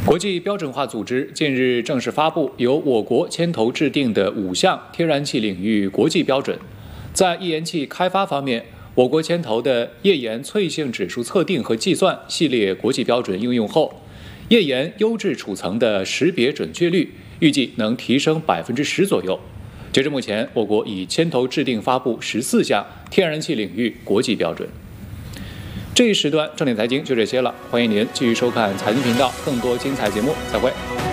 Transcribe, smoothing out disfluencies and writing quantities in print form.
国际标准化组织近日正式发布由我国牵头制定的5项天然气领域国际标准。在页岩气开发方面，我国牵头的页岩脆性指数测定和计算系列国际标准应用后，页岩优质储层的识别准确率预计能提升10%左右。截至目前，我国已牵头制定发布14项天然气领域国际标准。这一时段正点财经就这些了，欢迎您继续收看财经频道更多精彩节目，再会。